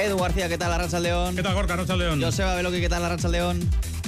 Edu García, ¿qué tal? Arratsaldeon. ¿Qué tal, Gorka? Arratsaldeon. Joseba Beloki, ¿qué tal? Arratsaldeon.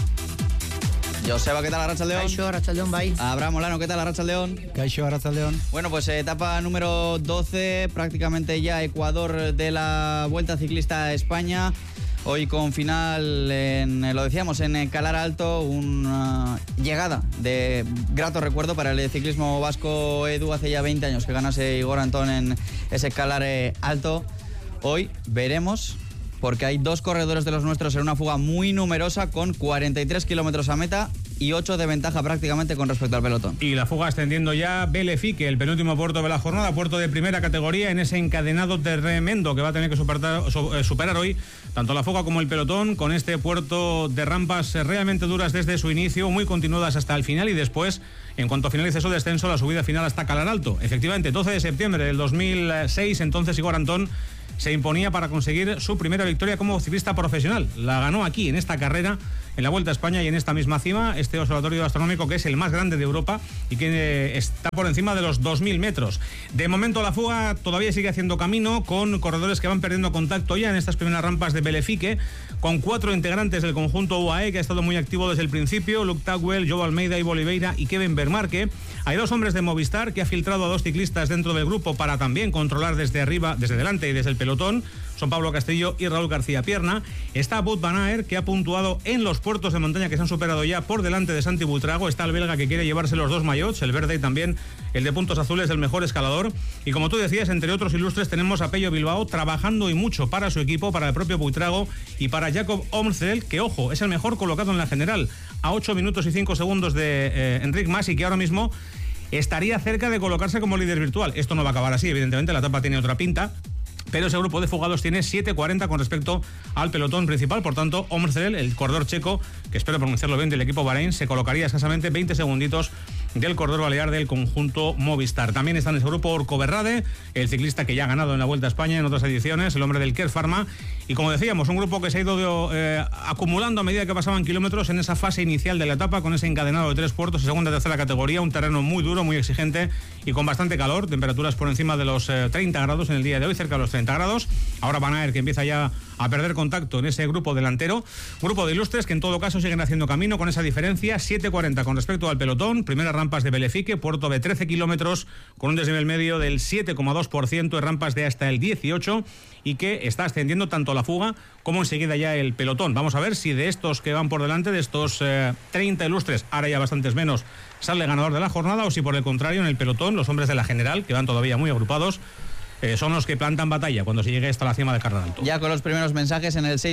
Joseba, ¿qué tal? Arratsaldeon. Kaixo, Arratsaldeon, bai. Abraham Molano, ¿qué tal? Arratsaldeon. Kaixo, Arratsaldeon. Bueno, pues etapa número 12, prácticamente ya Ecuador de la Vuelta Ciclista a España. Hoy con final, lo decíamos, en Calar Alto, una llegada de grato recuerdo para el ciclismo vasco. Edu, hace ya 20 años que ganase Igor Antón en ese Calar Alto. Hoy veremos, porque hay dos corredores de los nuestros en una fuga muy numerosa con 43 kilómetros a meta y 8 de ventaja prácticamente con respecto al pelotón. Y la fuga extendiendo ya Belefique, el penúltimo puerto de la jornada, puerto de primera categoría en ese encadenado tremendo que va a tener que superar hoy tanto la fuga como el pelotón, con este puerto de rampas realmente duras desde su inicio, muy continuadas hasta el final, y después, en cuanto finalice su descenso, la subida final hasta Calar Alto. Efectivamente, 12 de septiembre del 2006, entonces Igor Antón se imponía para conseguir su primera victoria como ciclista profesional. La ganó aquí, en esta carrera, en la Vuelta a España, y en esta misma cima, este observatorio astronómico que es el más grande de Europa y que está por encima de los 2.000 metros. De momento la fuga todavía sigue haciendo camino, con corredores que van perdiendo contacto ya en estas primeras rampas de Belefique, con 4 integrantes del conjunto UAE, que ha estado muy activo desde el principio: Luke Tagwell, Joe Almeida, Ivo Oliveira y Kevin Vermarque. Hay 2 hombres de Movistar, que ha filtrado a 2 ciclistas dentro del grupo para también controlar desde arriba, desde delante y desde el pelotón. Son Pablo Castillo y Raúl García Pierna. Está Wout van Aert, que ha puntuado en los puertos de montaña que se han superado ya por delante de Santi Buitrago. Está el belga, que quiere llevarse los 2 maillots, el verde y también el de puntos azules, del mejor escalador. Y como tú decías, entre otros ilustres, tenemos a Pello Bilbao trabajando y mucho para su equipo, para el propio Buitrago y para Jakob Omsel, que, ojo, es el mejor colocado en la general, a 8 minutos y 5 segundos de Enric Mas, y que ahora mismo estaría cerca de colocarse como líder virtual. Esto no va a acabar así, evidentemente, la etapa tiene otra pinta, pero ese grupo de fugados tiene 7:40 con respecto al pelotón principal. Por tanto, Omsel, el corredor checo, que espero pronunciarlo bien, del equipo Bahrein, se colocaría escasamente 20 segunditos del corredor balear del conjunto Movistar. También está en ese grupo Orko Berrade, el ciclista que ya ha ganado en la Vuelta a España en otras ediciones, el hombre del Care Pharma. Y como decíamos, un grupo que se ha ido acumulando a medida que pasaban kilómetros en esa fase inicial de la etapa, con ese encadenado de 3 puertos de segunda y tercera categoría, un terreno muy duro, muy exigente y con bastante calor, temperaturas por encima de los 30 grados en el día de hoy, cerca de los 30 grados. Ahora Van Aert, que empieza ya a perder contacto en ese grupo delantero. Grupo de ilustres que en todo caso siguen haciendo camino con esa diferencia, 7:40 con respecto al pelotón. Primeras rampas de Belefique, puerto de 13 kilómetros con un desnivel medio del 7,2% y rampas de hasta el 18%, y que está ascendiendo tanto la fuga como enseguida ya el pelotón. Vamos a ver si de estos que van por delante, de estos 30 ilustres, ahora ya bastantes menos, sale ganador de la jornada, o si por el contrario en el pelotón los hombres de la general, que van todavía muy agrupados, son los que plantan batalla cuando se llegue hasta la cima de Calar Alto. Ya con los primeros mensajes en el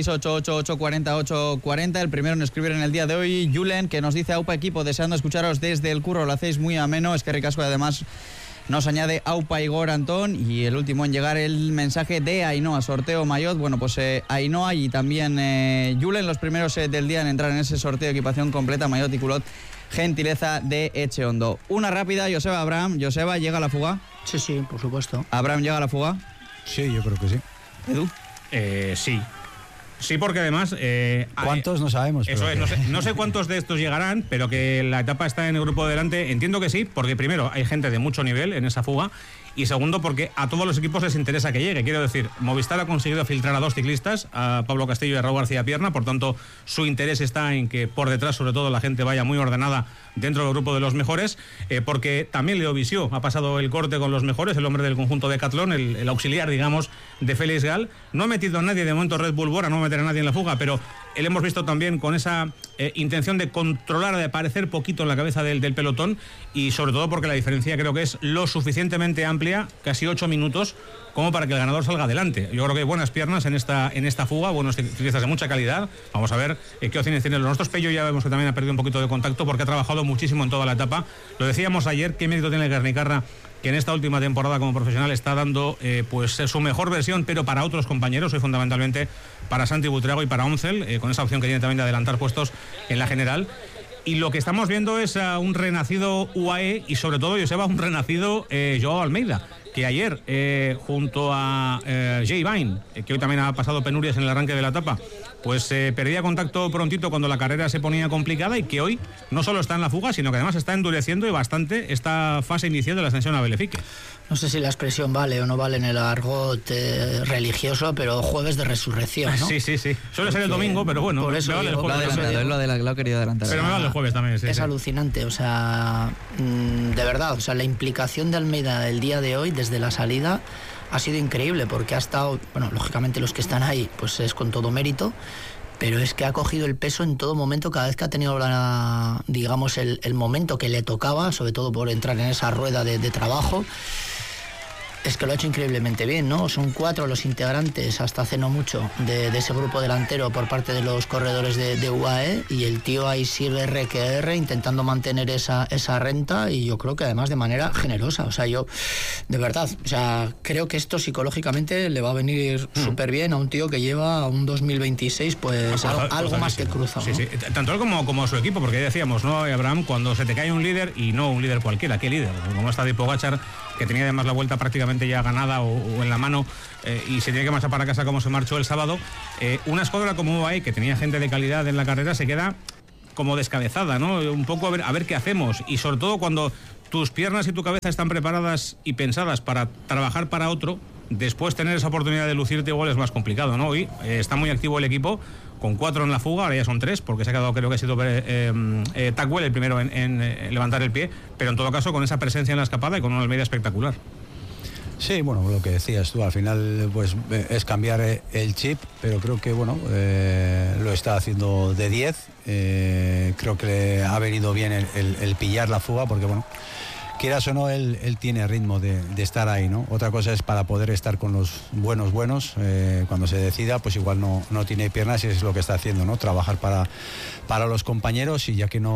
688-840-840. El primero en escribir en el día de hoy, Julen, que nos dice: aupa equipo, deseando escucharos desde el curro, lo hacéis muy ameno. Es que ricasco, y además nos añade aupa Igor Antón. Y el último en llegar, el mensaje de Ainhoa, sorteo maillot. Bueno, pues Ainhoa y también Julen, los primeros del día en entrar en ese sorteo de equipación completa, maillot y culot, gentileza de Echeondo. Una rápida, Joseba. Abraham, Joseba, ¿llega a la fuga? Sí, por supuesto. ¿Abraham llega a la fuga? Sí, yo creo que sí. ¿Edu? Sí. Sí, porque además... ¿Cuántos? No sabemos. Eso es, no sé cuántos de estos llegarán, pero que la etapa está en el grupo de delante, entiendo que sí, porque primero hay gente de mucho nivel en esa fuga, y segundo porque a todos los equipos les interesa que llegue. Quiero decir, Movistar ha conseguido filtrar a 2 ciclistas, a Pablo Castillo y a Raúl García Pierna, por tanto su interés está en que por detrás sobre todo la gente vaya muy ordenada dentro del grupo de los mejores, porque también Leo Visió ha pasado el corte con los mejores, el hombre del conjunto Decathlon, el auxiliar, digamos, de Félix Gal. No ha metido a nadie de momento Red Bull Bora, no va a meter a nadie en la fuga, pero él hemos visto también con esa intención de controlar, de aparecer poquito en la cabeza del pelotón, y sobre todo porque la diferencia creo que es lo suficientemente amplia, casi 8 minutos, como para que el ganador salga adelante. Yo creo que hay buenas piernas en esta fuga, buenos ciclistas de mucha calidad. Vamos a ver qué opciones tienen los nuestros. Pello ya vemos que también ha perdido un poquito de contacto porque ha trabajado muchísimo en toda la etapa. Lo decíamos ayer, qué mérito tiene el Guernicarra, que en esta última temporada como profesional está dando pues su mejor versión, pero para otros compañeros, hoy fundamentalmente para Santi Buitrago y para Omsel, con esa opción que tiene también de adelantar puestos en la general. Y lo que estamos viendo es un renacido UAE y sobre todo, Joseba, un renacido Joao Almeida, que ayer, junto a Jay Vine, que hoy también ha pasado penurias en el arranque de la etapa, pues perdía contacto prontito cuando la carrera se ponía complicada, y que hoy no solo está en la fuga, sino que además está endureciendo y bastante esta fase inicial de la ascensión a Belefique. No sé si la expresión vale o no vale en el argot religioso, pero jueves de resurrección, ¿no? Sí. Suele ser el domingo, pero bueno, por eso me vale el jueves. Lo he querido adelantar. Pero me vale el jueves también, sí. Es alucinante, o sea, de verdad, o sea, la implicación de Almeida el día de hoy, desde la salida, ha sido increíble, porque ha estado, bueno, lógicamente los que están ahí, pues es con todo mérito, pero es que ha cogido el peso en todo momento, cada vez que ha tenido digamos, el momento que le tocaba, sobre todo por entrar en esa rueda de trabajo. Es que lo ha hecho increíblemente bien, ¿no? Son 4 los integrantes, hasta hace no mucho, de ese grupo delantero por parte de los corredores de UAE, y el tío ahí sigue R que R, intentando mantener esa renta, y yo creo que además de manera generosa. O sea, yo, de verdad, o sea, creo que esto psicológicamente le va a venir súper bien a un tío que lleva un 2026, pues algo más que cruzado, ¿no? Sí. Tanto él como su equipo, porque decíamos, ¿no, Abraham? Cuando se te cae un líder, y no un líder cualquiera, ¿qué líder? Como está Tadej Pogačar, que tenía además la vuelta prácticamente ya ganada o en la mano, y se tiene que marchar para casa como se marchó el sábado, una escuadra como UAE, que tenía gente de calidad en la carrera, se queda como descabezada, ¿no? Un poco a ver qué hacemos, y sobre todo cuando tus piernas y tu cabeza están preparadas y pensadas para trabajar para otro, después tener esa oportunidad de lucirte igual es más complicado, ¿no? Hoy está muy activo el equipo, con 4 en la fuga, ahora ya son 3, porque se ha quedado, creo que ha sido Tackwell el primero en levantar el pie, pero en todo caso con esa presencia en la escapada y con una Almeida espectacular. Sí, bueno, lo que decías tú, al final pues es cambiar el chip, pero creo que bueno, lo está haciendo de 10, creo que le ha venido bien el pillar la fuga, porque bueno, quieras o no, él tiene ritmo de estar ahí, ¿no? Otra cosa es para poder estar con los buenos, cuando se decida, pues igual no tiene piernas, y es lo que está haciendo, ¿no? Trabajar para los compañeros, y ya que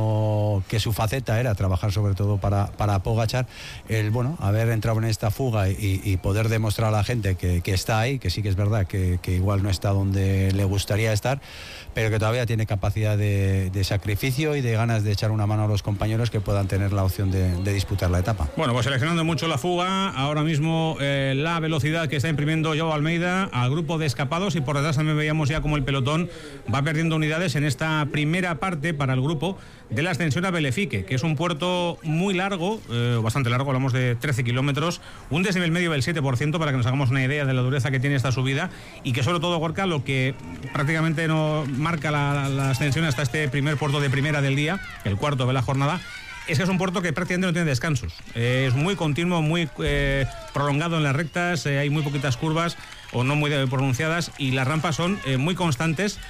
su faceta era trabajar sobre todo para Pogačar, el haber entrado en esta fuga y poder demostrar a la gente que está ahí, que sí que es verdad que igual no está donde le gustaría estar, pero que todavía tiene capacidad de sacrificio y de ganas de echar una mano a los compañeros que puedan tener la opción de disputar la etapa. Bueno, pues seleccionando mucho la fuga, ahora mismo la velocidad que está imprimiendo Joao Almeida al grupo de escapados, y por detrás también veíamos ya como el pelotón va perdiendo unidades en esta primera parte para el grupo de la ascensión a Belefique, que es un puerto muy largo, bastante largo, hablamos de 13 kilómetros, un desnivel medio del 7%, para que nos hagamos una idea de la dureza que tiene esta subida, y que sobre todo, Gorka, lo que prácticamente no marca la ascensión hasta este primer puerto de primera del día, el cuarto de la jornada, es que es un puerto que prácticamente no tiene descansos. Es muy continuo, muy prolongado en las rectas, hay muy poquitas curvas o no muy pronunciadas, y las rampas son muy constantes,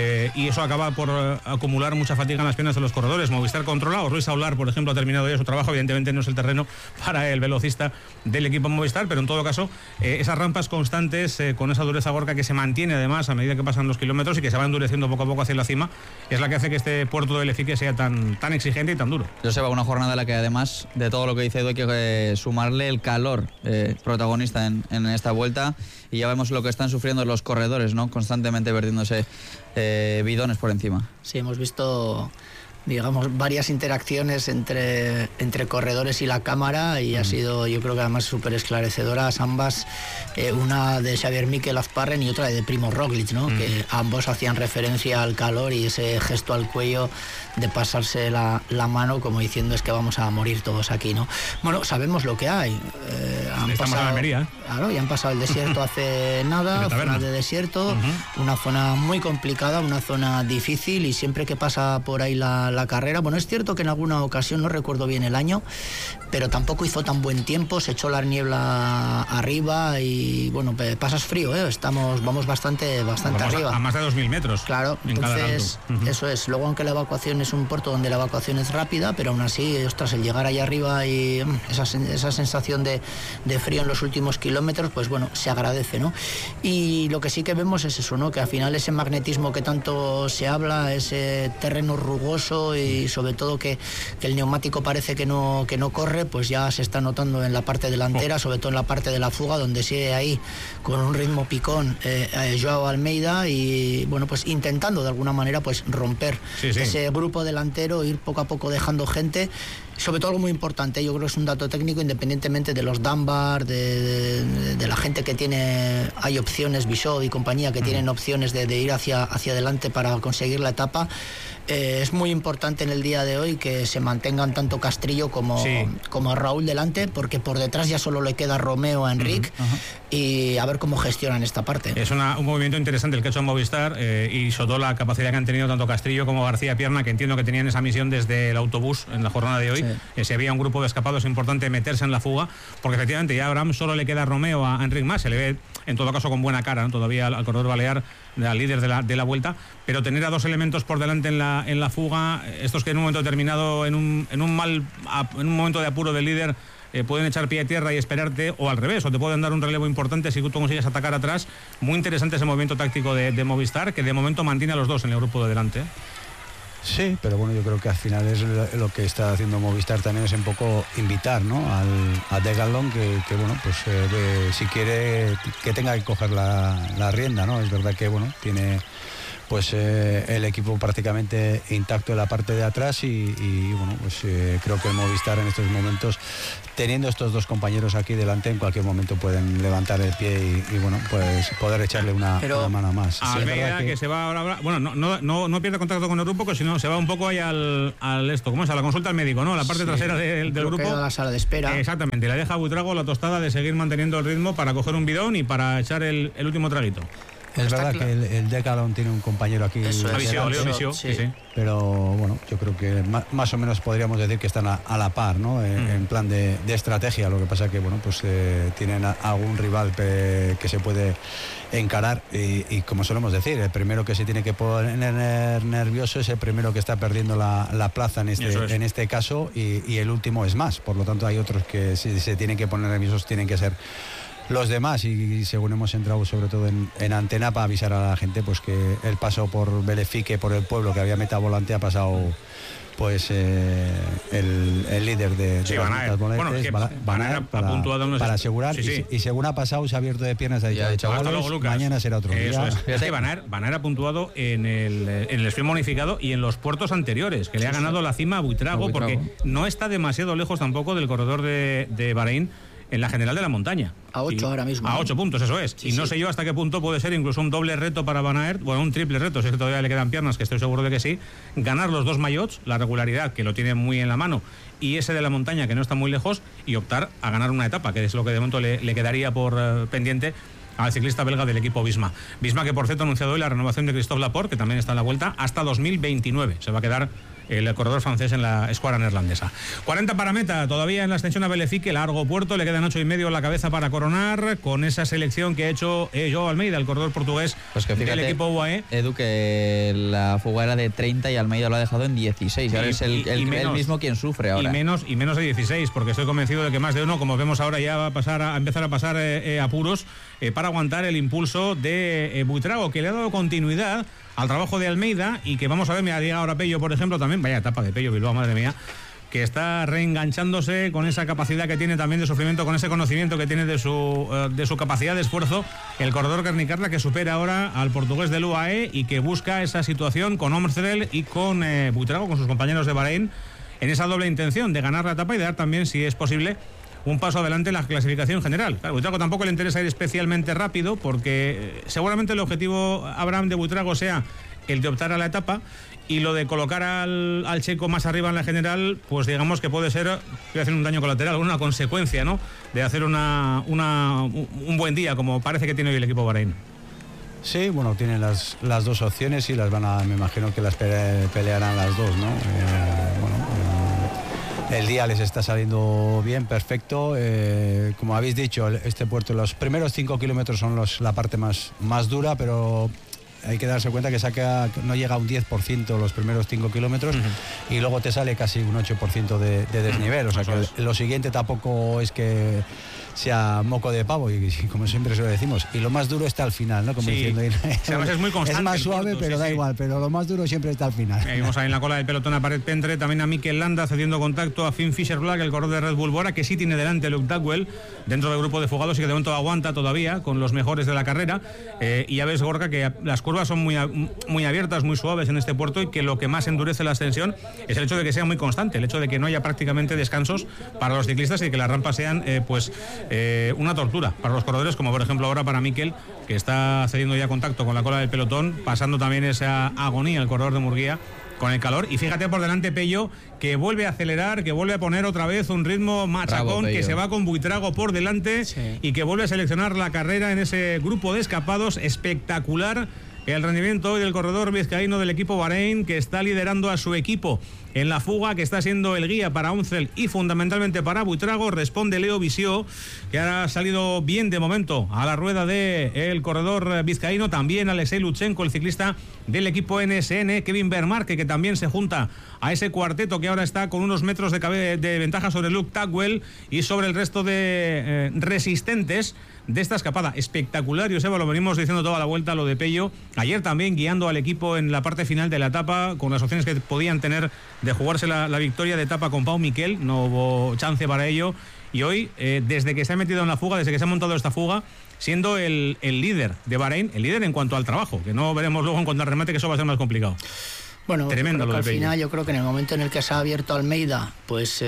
y eso acaba por acumular mucha fatiga en las piernas de los corredores. Movistar controla, o Ruiz Aular, por ejemplo, ha terminado ya su trabajo. Evidentemente no es el terreno para el velocista del equipo Movistar, pero en todo caso esas rampas constantes, con esa dureza, Gorka, que se mantiene además a medida que pasan los kilómetros y que se va endureciendo poco a poco hacia la cima, es la que hace que este puerto de Belefique sea tan exigente y tan duro. Joseba, una jornada a la que además de todo lo que dice Edu hay que sumarle el calor protagonista en esta vuelta, y ya vemos lo que están sufriendo los corredores, ¿no? Constantemente vertiéndose bidones por encima. Sí, hemos visto, digamos, varias interacciones entre corredores y la cámara, y ha sido, yo creo que además súper esclarecedoras ambas, una de Xavier Miquel Azparren y otra de Primo Roglic, ¿no? Que ambos hacían referencia al calor y ese gesto al cuello de pasarse la mano como diciendo es que vamos a morir todos aquí, ¿no? Bueno, sabemos lo que hay. Han pasado en Almería, claro, y han pasado el desierto hace nada, zona de desierto, una zona muy complicada, una zona difícil, y siempre que pasa por ahí la carrera, bueno, es cierto que en alguna ocasión, no recuerdo bien el año, pero tampoco hizo tan buen tiempo, se echó la niebla arriba y bueno, pasas frío, vamos bastante arriba. A más de 2.000 metros. Claro, entonces eso es. Luego, aunque la evacuación es un puerto donde la evacuación es rápida, pero aún así, ostras, el llegar allá arriba y esa sensación de frío en los últimos kilómetros, pues bueno, se agradece, ¿no? Y lo que sí que vemos es eso, ¿no? Que al final ese magnetismo que tanto se habla, ese terreno rugoso, lento y sobre todo que el neumático parece que no corre, pues ya se está notando en la parte delantera, sobre todo en la parte de la fuga, donde sigue ahí con un ritmo picón Joao Almeida y bueno, pues intentando de alguna manera pues romper ese grupo delantero, ir poco a poco dejando gente. Sobre todo algo muy importante, yo creo que es un dato técnico, independientemente de los Dunbar, de la gente que tiene, hay opciones, Bisot y compañía, que tienen opciones de ir hacia adelante para conseguir la etapa. Es muy importante en el día de hoy que se mantengan tanto Castrillo como Raúl delante, porque por detrás ya solo le queda Romeo a Enric y a ver cómo gestionan esta parte. Es un movimiento interesante el que ha hecho Movistar y sobre todo la capacidad que han tenido tanto Castrillo como García Pierna, que entiendo que tenían esa misión desde el autobús en la jornada de hoy. Si había un grupo de escapados, es importante meterse en la fuga, porque efectivamente ya a Abraham solo le queda Romeo a Enric Mas, se le ve en todo caso con buena cara, ¿no? Todavía al corredor balear, al líder de la vuelta, pero tener a dos elementos por delante en la fuga, estos que en un momento determinado, en un momento de apuro del líder, pueden echar pie a tierra y esperarte, o al revés, o te pueden dar un relevo importante si tú consigues atacar atrás. Muy interesante ese movimiento táctico de Movistar, que de momento mantiene a los dos en el grupo de delante. Sí, pero bueno, yo creo que al final es lo que está haciendo Movistar también, es un poco invitar, ¿no?, a Decathlon que bueno, pues si quiere que tenga que coger la rienda, ¿no? Es verdad que bueno, tiene pues el equipo prácticamente intacto en la parte de atrás y bueno, pues creo que el Movistar en estos momentos, teniendo estos dos compañeros aquí delante, en cualquier momento pueden levantar el pie y bueno, pues poder echarle una mano más. Almeida, que se va ahora, bueno, no pierde contacto con el grupo, sino se va un poco ahí al esto, ¿cómo es? A la consulta al médico, ¿no? La parte trasera del grupo. A la sala de espera. Exactamente, le deja a Buitrago la tostada de seguir manteniendo el ritmo para coger un bidón y para echar el último traguito. Es verdad que el Decathlon tiene un compañero aquí. Eso es. Leo, sí. Pero bueno, yo creo que más o menos podríamos decir que están a la par, ¿no? En plan de estrategia. Lo que pasa que bueno, pues tienen algún rival que se puede encarar y como solemos decir, el primero que se tiene que poner nervioso es el primero que está perdiendo la plaza en este caso y el último es más. Por lo tanto, hay otros que si se tienen que poner nerviosos tienen que ser los demás y según hemos entrado sobre todo en antena para avisar a la gente pues que el paso por Belefique, por el pueblo que había meta volante, ha pasado pues el líder de las metas volantes, Van Aert para asegurar y según ha pasado se ha abierto de piernas, ha dicho mañana será otro día. Fíjate, Van Aert ha puntuado en el sprint bonificado y en los puertos anteriores, que le ha ganado la cima a Buitrago, porque no está demasiado lejos tampoco del corredor de Bahrein en la general de la montaña. A 8 ahora mismo. A 8 puntos, eso es. Sí, no sé yo hasta qué punto puede ser incluso un doble reto para Van Aert, bueno, un triple reto, si es que todavía le quedan piernas, que estoy seguro de que sí, ganar los dos maillots, la regularidad, que lo tiene muy en la mano, y ese de la montaña, que no está muy lejos, y optar a ganar una etapa, que es lo que de momento le quedaría por pendiente al ciclista belga del equipo Visma. Visma, que por cierto ha anunciado hoy la renovación de Christophe Laporte, que también está en la vuelta, hasta 2029. Se va a quedar el corredor francés en la escuadra neerlandesa. 40 para meta, todavía en la extensión a Belefique, largo puerto, le quedan 8,5 en la cabeza para coronar, con esa selección que ha hecho Joao Almeida, el corredor portugués, pues que fíjate, del equipo UAE. Edu, que la fuga era de 30 y Almeida lo ha dejado en 16, y ahora es el mismo quien sufre ahora. Y menos de 16, porque estoy convencido de que más de uno, como vemos ahora, ya va a empezar a pasar apuros para aguantar el impulso de Buitrago, que le ha dado continuidad al trabajo de Almeida y que vamos a ver, me ha llegado ahora Pello, por ejemplo, también, vaya etapa de Pello Bilbao, madre mía, que está reenganchándose con esa capacidad que tiene también de sufrimiento, con ese conocimiento que tiene de su capacidad de esfuerzo, el corredor Guernicarla, que supera ahora al portugués del UAE y que busca esa situación con Omrcel y con Buitrago, con sus compañeros de Bahrein, en esa doble intención de ganar la etapa y de dar también, si es posible, un paso adelante en la clasificación general. Claro, Buitrago tampoco le interesa ir especialmente rápido, porque seguramente el objetivo, Abraham, de Buitrago sea el de optar a la etapa, y lo de colocar al checo más arriba en la general, pues digamos que puede ser, voy a hacer un daño colateral, una consecuencia, ¿no?, de hacer un buen día, como parece que tiene hoy el equipo Bahrein. Sí, bueno, tienen las dos opciones y las me imagino que las pelearán las dos, ¿no? El día les está saliendo bien, perfecto. Como habéis dicho, este puerto, los primeros 5 kilómetros son la parte más dura, pero hay que darse cuenta que no llega a un 10% los primeros 5 kilómetros y luego te sale casi un 8% de desnivel. O sea que lo siguiente tampoco es que sea moco de pavo, y como siempre se lo decimos, y lo más duro está al final, ¿no? Como diciendo, además es muy constante, es más suave, corto, pero da igual, pero lo más duro siempre está al final. Vimos ahí en la cola del pelotón a Paret Pentre, también a Mikel Landa cediendo contacto a Finn Fisher-Black, el corredor de Red Bull Bora, que sí tiene delante a Luke Duckwell dentro del grupo de fugados y que de momento aguanta todavía con los mejores de la carrera. Y ya ves, Gorka, que las curvas son muy abiertas, muy suaves en este puerto, y que lo que más endurece la ascensión es el hecho de que sea muy constante, el hecho de que no haya prácticamente descansos para los ciclistas y que las rampas sean una tortura para los corredores, como por ejemplo ahora para Mikel, que está cediendo ya contacto con la cola del pelotón, pasando también esa agonía el corredor de Murguía con el calor. Y fíjate por delante Pello, que vuelve a acelerar, que vuelve a poner otra vez un ritmo machacón, que se va con Buitrago por delante, y que vuelve a seleccionar la carrera en ese grupo de escapados. Espectacular el rendimiento hoy del corredor vizcaíno del equipo Bahrein, que está liderando a su equipo en la fuga, que está siendo el guía para Uncel y fundamentalmente para Buitrago. Responde Leo Visió, que ha salido bien de momento a la rueda del corredor vizcaíno. También Alexei Lutsenko, el ciclista del equipo NSN. Kevin Vermarque, que también se junta a ese cuarteto que ahora está con unos metros de ventaja sobre Luke Duckwell y sobre el resto de resistentes de esta escapada. Espectacular, Joseba, lo venimos diciendo toda la vuelta, lo de Pello. Ayer también guiando al equipo en la parte final de la etapa, con las opciones que podían tener de jugarse la victoria de etapa con Pau Miquel. No hubo chance para ello. Y hoy, desde que se ha metido en la fuga, desde que se ha montado esta fuga, siendo el líder de Bahrein, el líder en cuanto al trabajo, que no veremos luego en cuanto al remate, que eso va a ser más complicado. Bueno, tremendo creo que lo de al Pello. final yo creo que en el momento en el que se ha abierto Almeida, pues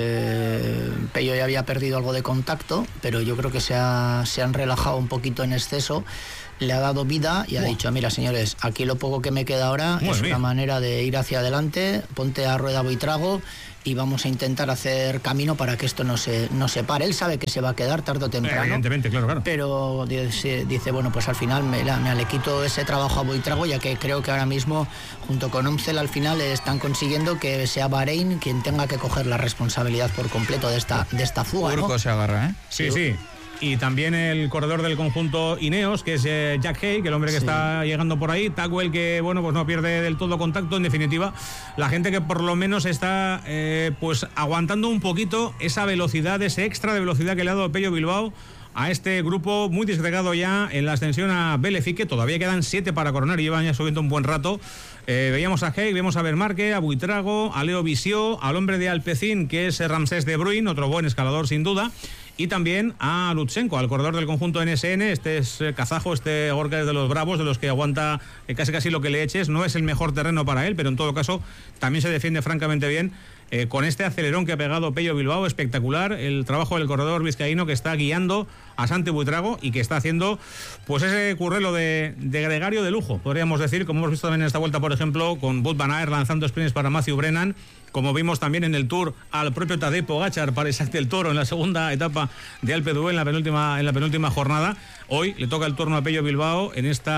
Pello ya había perdido algo de contacto, pero yo creo que se han relajado un poquito en exceso, le ha dado vida y ha dicho, mira señores, aquí lo poco que me queda ahora es una manera de ir hacia adelante, ponte a rueda Buitrago y vamos a intentar hacer camino para que esto no se pare. Él sabe que se va a quedar tarde o temprano. Evidentemente, claro. Pero dice, bueno, pues al final me le quito ese trabajo a Buitrago, ya que creo que ahora mismo, junto con Uncel, al final están consiguiendo que sea Bahrein quien tenga que coger la responsabilidad por completo de esta fuga, ¿no? Urco se agarra, ¿eh? Sí. Y también el corredor del conjunto Ineos, que es Jack Hay, que el hombre que está llegando por ahí. Duckwell, que bueno, pues no pierde del todo contacto. En definitiva, la gente que por lo menos está pues aguantando un poquito esa velocidad, ese extra de velocidad que le ha dado Pello Bilbao a este grupo muy disgregado ya en la ascensión a Belefique. Todavía quedan 7 para coronar y llevan ya subiendo un buen rato. Veíamos a Hay, vemos a Vermarque, a Buitrago, a Leo Visió, al hombre de Alpecin, que es Ramsés de Bruyn, otro buen escalador sin duda, y también a Lutsenko, al corredor del conjunto NSN. Este es kazajo, este Gorka es de los bravos, de los que aguanta casi lo que le eches. No es el mejor terreno para él, pero en todo caso también se defiende francamente bien. Con este acelerón que ha pegado Pello Bilbao, espectacular el trabajo del corredor vizcaíno, que está guiando a Santi Buitrago y que está haciendo pues ese currelo de gregario de lujo, podríamos decir, como hemos visto también en esta vuelta, por ejemplo, con Wout van Aert lanzando sprints para Matthew Brennan, como vimos también en el Tour al propio Tadej Pogačar para Isaac del Toro en la segunda etapa de Alpe d'Huez en la penúltima jornada. Hoy le toca el turno a Pello Bilbao en este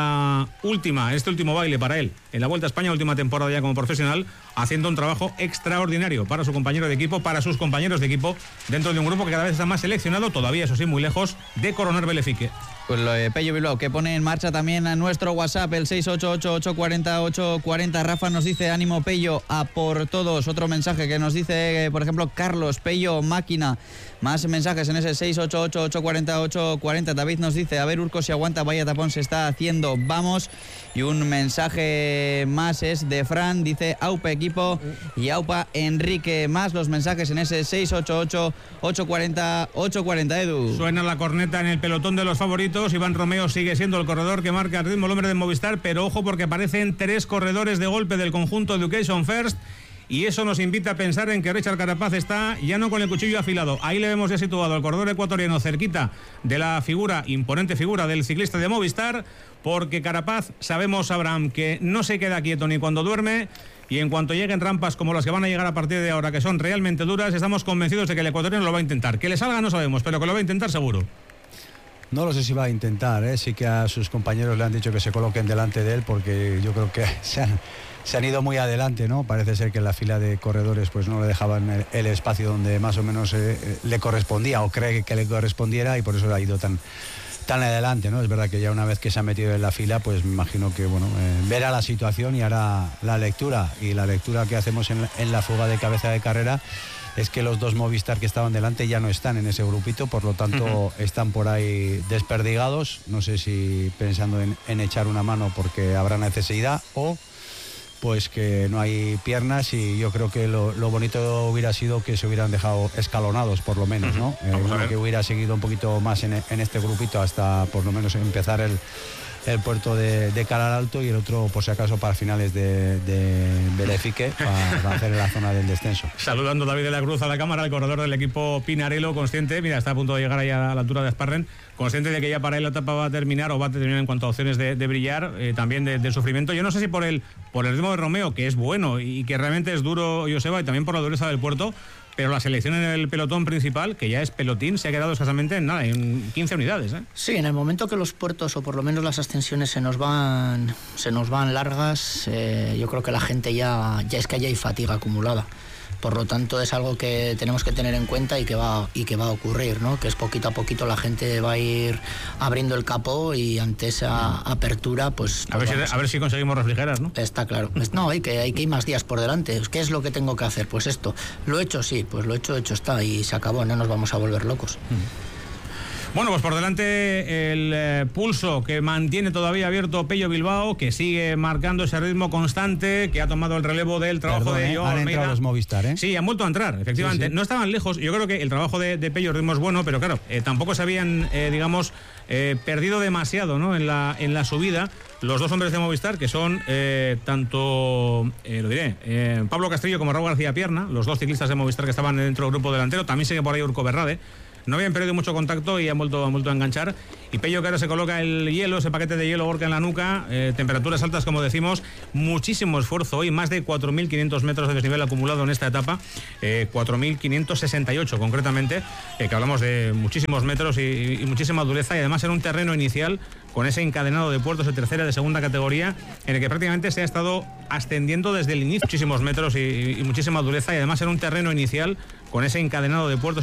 último baile para él en la Vuelta a España, última temporada ya como profesional, haciendo un trabajo extraordinario para su compañero de equipo, para sus compañeros de equipo, dentro de un grupo que cada vez está más seleccionado, todavía eso sí muy lejos de coronar Belefique. Pues lo de Pello Bilbao, que pone en marcha también a nuestro WhatsApp, el 688-840-840. Rafa nos dice, ánimo Pello, a por todos. Otro mensaje que nos dice, por ejemplo, Carlos, Pello, máquina. Más mensajes en ese 688-840-840. David nos dice, a ver Urco si aguanta, vaya tapón se está haciendo, vamos. Y un mensaje más es de Fran, dice, aupa equipo y aupa Enrique. Más los mensajes en ese 688-840-840, Edu. Suena la corneta en el pelotón de los favoritos. Iván Romeo sigue siendo el corredor que marca el ritmo, el hombre de Movistar, pero ojo porque aparecen 3 corredores de golpe del conjunto Education First. Y eso nos invita a pensar en que Richard Carapaz está ya no con el cuchillo afilado. Ahí le vemos ya situado al corredor ecuatoriano cerquita de la imponente figura del ciclista de Movistar, porque Carapaz, sabemos, Abraham, que no se queda quieto ni cuando duerme, y en cuanto lleguen rampas como las que van a llegar a partir de ahora, que son realmente duras, estamos convencidos de que el ecuatoriano lo va a intentar. Que le salga no sabemos, pero que lo va a intentar seguro. No lo sé si va a intentar, sí que a sus compañeros le han dicho que se coloquen delante de él, porque yo creo que se han ido muy adelante, ¿no? Parece ser que en la fila de corredores pues no le dejaban el espacio donde más o menos le correspondía o cree que le correspondiera, y por eso ha ido tan adelante, ¿no? Es verdad que ya una vez que se ha metido en la fila, pues me imagino que verá la situación y hará la lectura, y la lectura que hacemos en la fuga de cabeza de carrera es que los dos Movistar que estaban delante ya no están en ese grupito, por lo tanto están por ahí desperdigados. No sé si pensando en echar una mano porque habrá necesidad o pues que no hay piernas, y yo creo que lo bonito hubiera sido que se hubieran dejado escalonados por lo menos, ¿no? Uno que hubiera seguido un poquito más en este grupito hasta por lo menos empezar el puerto de Calar Alto, y el otro por si acaso para finales de Belefique para hacer la zona del descenso. Saludando David de la Cruz a la cámara, el corredor del equipo Pinarello, consciente, mira, está a punto de llegar allá a la altura de Sparren, consciente de que ya para él la etapa va a terminar en cuanto a opciones de brillar, también de sufrimiento. Yo no sé si por el ritmo de Romeo, que es bueno y que realmente es duro, Joseba, y también por la dureza del puerto, pero la selección en el pelotón principal, que ya es pelotín, se ha quedado escasamente en 15 unidades. Sí, en el momento que los puertos, o por lo menos las ascensiones, se nos van largas, yo creo que la gente ya hay fatiga acumulada. Por lo tanto, es algo que tenemos que tener en cuenta y que va a ocurrir, ¿no? Que es poquito a poquito la gente va a ir abriendo el capó, y ante esa apertura, pues a ver si conseguimos refrigerar, ¿no? Está claro. No, hay que ir más días por delante. ¿Qué es lo que tengo que hacer? Pues esto. Lo he hecho, sí, pues lo hecho está, y se acabó, no nos vamos a volver locos. Bueno, pues por delante el pulso que mantiene todavía abierto Pello Bilbao, que sigue marcando ese ritmo constante, que ha tomado el relevo del trabajo de Joao Almeida. Han entrado los Movistar, ¿eh? Sí, han vuelto a entrar, efectivamente. Sí. No estaban lejos. Yo creo que el trabajo de Pello, el ritmo es bueno, pero claro, tampoco se habían, perdido demasiado, ¿no? En la subida. Los dos hombres de Movistar, que son tanto, Pablo Castillo como Raúl García Pierna, los dos ciclistas de Movistar que estaban dentro del grupo delantero. También sigue por ahí Urco Berrade. No habían perdido mucho contacto y han vuelto a enganchar. Y Pello, que ahora se coloca el hielo, ese paquete de hielo Gorka en la nuca, temperaturas altas, como decimos, muchísimo esfuerzo hoy, más de 4.500 metros de desnivel acumulado en esta etapa, 4.568 concretamente, que hablamos de muchísimos metros y muchísima dureza, y además en un terreno inicial con ese encadenado de puertos de tercera y de segunda categoría, en el que prácticamente se ha estado ascendiendo desde el inicio, muchísimos metros y muchísima dureza, y además en un terreno inicial con ese encadenado de puertos